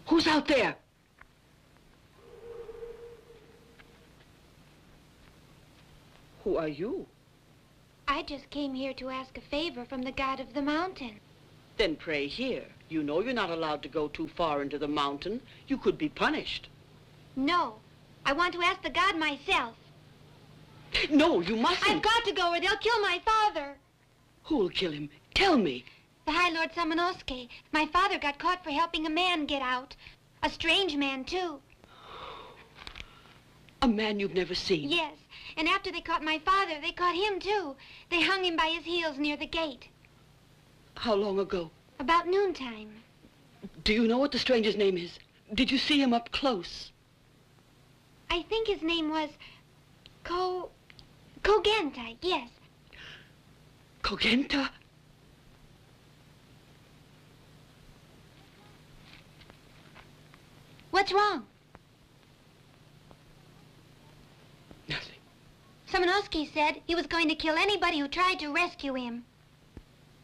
Who's out there? Who are you? I just came here to ask a favor from the god of the mountain. Then pray here. You know you're not allowed to go too far into the mountain. You could be punished. No, I want to ask the god myself. No, you mustn't. I've got to go or they'll kill my father. Who'll kill him? Tell me. The High Lord Samanosuke. My father got caught for helping a man get out. A strange man, too. A man you've never seen? Yes, and after they caught my father, they caught him, too. They hung him by his heels near the gate. How long ago? About noontime. Do you know what the stranger's name is? Did you see him up close? I think his name was Kogenta, yes. Kogenta? What's wrong? Nothing. Samanosuke said he was going to kill anybody who tried to rescue him.